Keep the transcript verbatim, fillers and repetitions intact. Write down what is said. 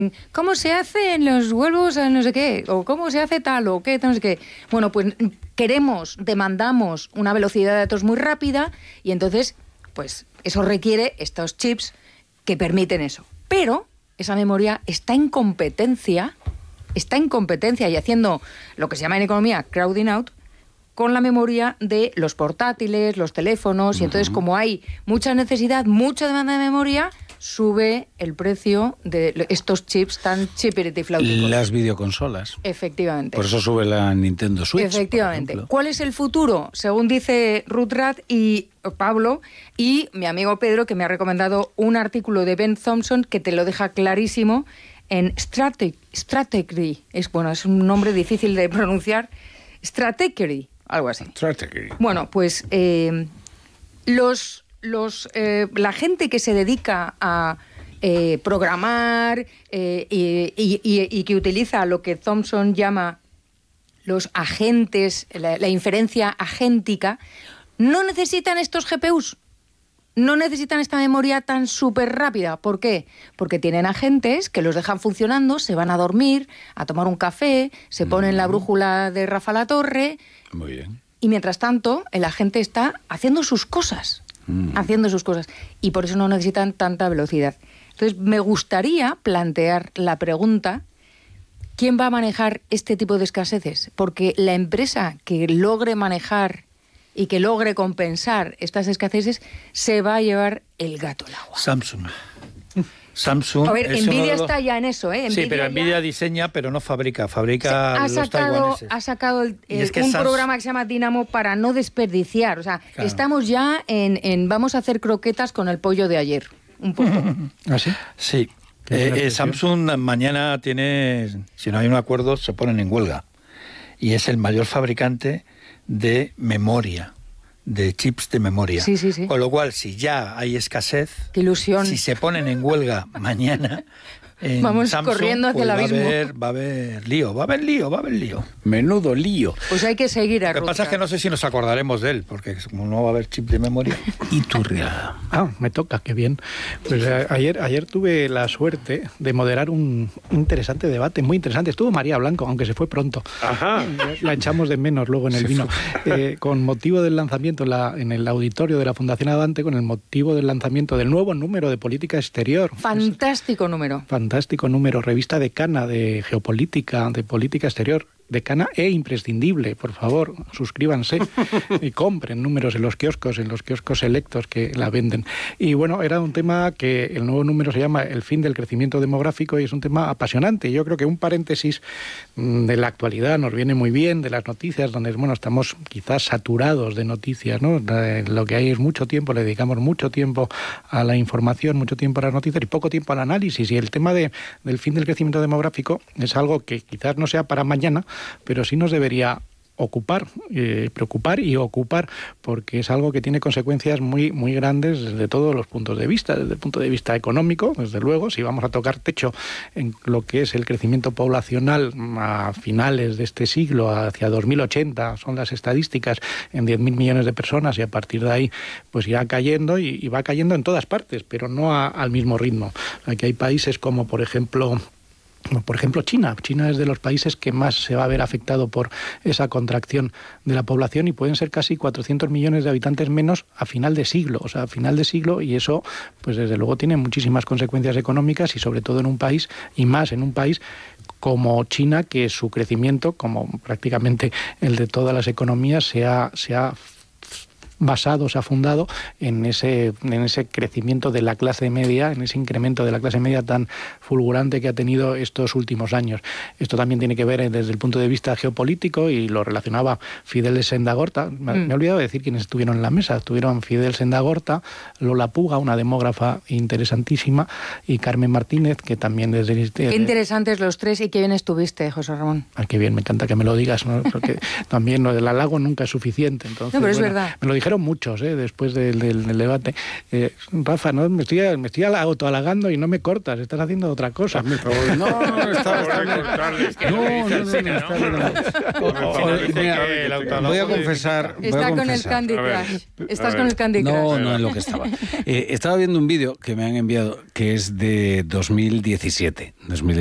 ¿cómo se hacen los huevos a no sé qué? O ¿cómo se hace tal o qué, no sé qué? Bueno, pues queremos, demandamos una velocidad de datos muy rápida y entonces, pues eso requiere estos chips que permiten eso. Pero esa memoria está en competencia, está en competencia y haciendo lo que se llama en economía crowding out, con la memoria de los portátiles, los teléfonos, uh-huh. Y entonces como hay mucha necesidad, mucha demanda de memoria, sube el precio de estos chips tan chipiritifláuticos. Las videoconsolas. Efectivamente. Por eso sube la Nintendo Switch. Efectivamente. ¿Cuál es el futuro? Según dice Ruth Rath y Pablo y mi amigo Pedro, que me ha recomendado un artículo de Ben Thompson que te lo deja clarísimo en Strateg- Strategy. Es, bueno, es un nombre difícil de pronunciar. Strategy, algo así. Strategy. Bueno, pues eh, los... Los, eh, la gente que se dedica a eh, programar eh, y, y, y, y que utiliza lo que Thompson llama los agentes, la, la inferencia agéntica, no necesitan estos G P Us, no necesitan esta memoria tan súper rápida. ¿Por qué? Porque tienen agentes que los dejan funcionando, se van a dormir, a tomar un café, se ponen mm. la brújula de Rafa La Torre. Muy bien. Y mientras tanto, el agente está haciendo sus cosas. haciendo sus cosas y por eso no necesitan tanta velocidad. Entonces me gustaría plantear la pregunta: ¿quién va a manejar este tipo de escaseces? Porque la empresa que logre manejar y que logre compensar estas escaseces se va a llevar el gato al agua. Samsung. Samsung. A ver, es Nvidia los... está ya en eso, ¿eh? Nvidia sí, pero Nvidia ya... diseña, pero no fabrica, fabrica ha los sacado, taiwaneses. Ha sacado el, el, es que un Samsung... programa que se llama Dynamo para no desperdiciar. O sea, claro. Estamos ya en, en vamos a hacer croquetas con el pollo de ayer, un poco. ¿Ah, sí? Sí. Eh, eh, Samsung mañana tiene, si no hay un acuerdo, se ponen en huelga. Y es el mayor fabricante de memoria. de chips de memoria. Sí, sí, sí. Con lo cual, si ya hay escasez, qué ilusión. Si se ponen en huelga mañana, en vamos Samsung, corriendo hacia pues el abismo. Va a, haber, va a haber lío, va a haber lío, va a haber lío. Menudo lío. Pues hay que seguir a Lo que Rutka. pasa es que no sé si nos acordaremos de él, porque como no va a haber chip de memoria. Iturria. Ah, me toca, qué bien. Pues a, ayer, ayer tuve la suerte de moderar un, un interesante debate, muy interesante. Estuvo María Blanco, aunque se fue pronto. Ajá. La echamos de menos luego en el se vino. Eh, con motivo del lanzamiento en, la, en el auditorio de la Fundación Advante, con el motivo del lanzamiento del nuevo número de Política Exterior. Fantástico número. Fantástico número. Revista Decana de Geopolítica, de Política Exterior. Decana e imprescindible, por favor, suscríbanse y compren números en los kioscos, en los kioscos selectos que la venden. Y bueno, era un tema que el nuevo número se llama El fin del crecimiento demográfico y es un tema apasionante. Yo creo que un paréntesis de la actualidad nos viene muy bien, de las noticias, donde bueno, estamos quizás saturados de noticias, ¿no? Lo que hay es mucho tiempo, le dedicamos mucho tiempo a la información, mucho tiempo a las noticias y poco tiempo al análisis. Y el tema de, del fin del crecimiento demográfico es algo que quizás no sea para mañana, pero sí nos debería ocupar, eh, preocupar y ocupar, porque es algo que tiene consecuencias muy, muy grandes desde todos los puntos de vista, desde el punto de vista económico, desde luego, si vamos a tocar techo en lo que es el crecimiento poblacional a finales de este siglo, hacia dos mil ochenta, son las estadísticas, en diez mil millones de personas, y a partir de ahí pues irá cayendo y, y va cayendo en todas partes, pero no a, al mismo ritmo. Aquí hay países como, por ejemplo, Por ejemplo, China. China es de los países que más se va a ver afectado por esa contracción de la población y pueden ser casi cuatrocientos millones de habitantes menos a final de siglo, o sea, a final de siglo, y eso, pues desde luego tiene muchísimas consecuencias económicas y sobre todo en un país, y más en un país como China, que su crecimiento, como prácticamente el de todas las economías, se ha, se ha basado, se ha fundado en ese, en ese crecimiento de la clase media, en ese incremento de la clase media tan fulgurante que ha tenido estos últimos años. Esto también tiene que ver desde el punto de vista geopolítico y lo relacionaba Fidel Sendagorta. Me, mm. me he olvidado de decir quiénes estuvieron en la mesa. Estuvieron Fidel Sendagorta, Lola Puga, una demógrafa interesantísima, y Carmen Martínez, que también desde... Qué interesantes los tres y qué bien estuviste, José Ramón. Ay, qué bien, me encanta que me lo digas, ¿no? Porque también lo del halago nunca es suficiente. Entonces, no, pero es bueno, verdad. Me lo dijeron dijeron muchos, ¿eh? Después del, del, del debate. Eh, Rafa, no, me estoy, me estoy autohalagando y no me cortas, estás haciendo otra cosa. No, no, no, está, está bien. No, no, no, no, voy a confesar. voy a Está con el confesar. Candy Crush. Estás con el Candy Crush. No, no es lo que estaba. Eh, estaba viendo un vídeo que me han enviado que es de dos mil diecisiete.